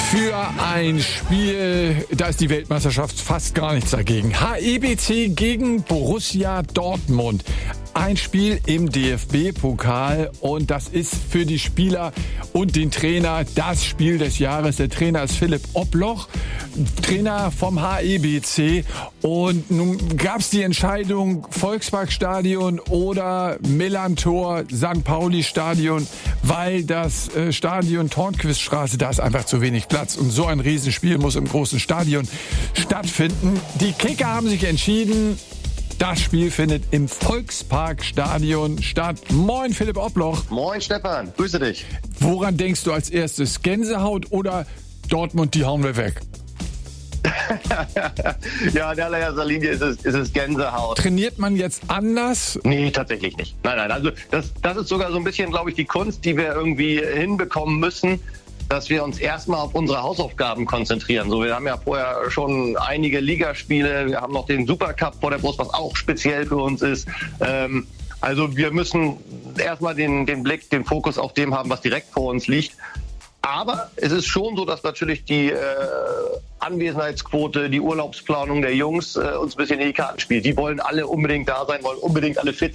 Für ein Spiel, da ist die Weltmeisterschaft fast gar nichts dagegen. HEBC gegen Borussia Dortmund. Ein Spiel im DFB-Pokal und das ist für die Spieler und den Trainer das Spiel des Jahres. Der Trainer ist Philipp Obloch, Trainer vom HEBC. Und nun gab es die Entscheidung Volksparkstadion oder Millerntor St. Pauli Stadion, weil das Stadion Tornquiststraße, da ist einfach zu wenig Platz. Und so ein Riesenspiel muss im großen Stadion stattfinden. Die Kicker haben sich entschieden, das Spiel findet im Volksparkstadion statt. Moin Philipp Obloch. Moin Stefan, grüße dich. Woran denkst du als erstes? Gänsehaut oder Dortmund, die hauen wir weg? Ja, in allererster Linie ist es Gänsehaut. Trainiert man jetzt anders? Nee, tatsächlich nicht. Nein, also das ist sogar so ein bisschen, glaube ich, die Kunst, die wir irgendwie hinbekommen müssen, dass wir uns erstmal auf unsere Hausaufgaben konzentrieren. So, wir haben ja vorher schon einige Ligaspiele, wir haben noch den Supercup vor der Brust, was auch speziell für uns ist. Also wir müssen erstmal den Blick, den Fokus auf dem haben, was direkt vor uns liegt. Aber es ist schon so, dass natürlich die Anwesenheitsquote, die Urlaubsplanung der Jungs uns ein bisschen in die Karten spielt. Die wollen alle unbedingt da sein, wollen unbedingt alle fit